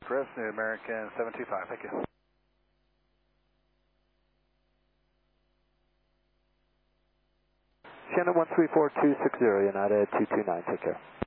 Chris, New American 725, thank you. Shannon 134260, United 229, take care.